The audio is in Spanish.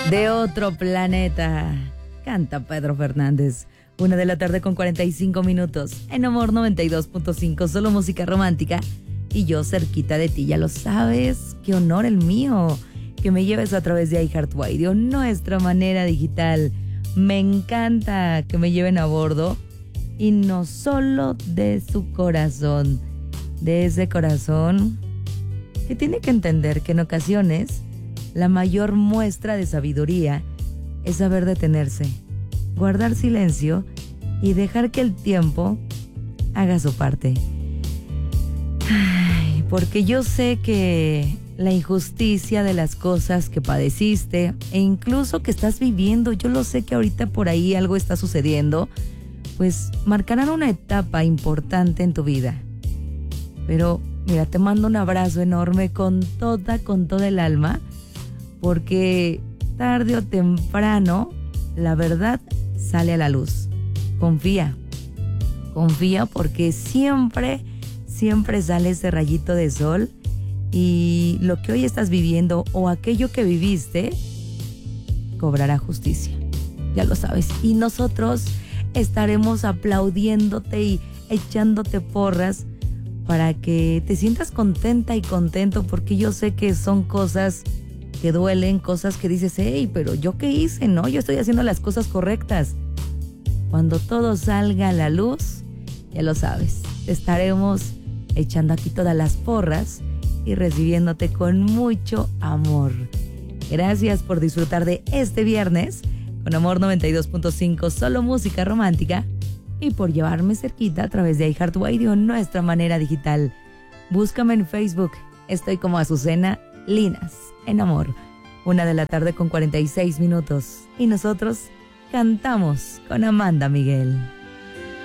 De otro planeta, canta Pedro Fernández. 1 de la tarde con 45 minutos. En Amor 92.5, solo música romántica. Y yo cerquita de ti, ya lo sabes. Qué honor el mío, que me lleves a través de iHeartRadio, nuestra manera digital. Me encanta que me lleven a bordo. Y no solo de su corazón, de ese corazón que tiene que entender que en ocasiones la mayor muestra de sabiduría es saber detenerse, guardar silencio y dejar que el tiempo haga su parte. Ay, porque yo sé que la injusticia de las cosas que padeciste e incluso que estás viviendo, yo lo sé que ahorita por ahí algo está sucediendo, pues marcarán una etapa importante en tu vida. Pero mira, te mando un abrazo enorme con toda el alma, porque tarde o temprano la verdad sale a la luz. Confía porque siempre sale ese rayito de sol y lo que hoy estás viviendo o aquello que viviste cobrará justicia. Ya lo sabes. Y nosotros estaremos aplaudiéndote y echándote porras para que te sientas contenta y contento, porque yo sé que son cosas que duelen, cosas que dices, hey, pero ¿yo qué hice? No, yo estoy haciendo las cosas correctas. Cuando todo salga a la luz, ya lo sabes, te estaremos echando aquí todas las porras y recibiéndote con mucho amor. Gracias por disfrutar de este viernes con Amor 92.5, solo música romántica, y por llevarme cerquita a través de iHeartRadio, nuestra manera digital. Búscame en Facebook, estoy como Azucena Linas, en Amor. 1 de la tarde con 46 minutos. Y nosotros cantamos con Amanda Miguel.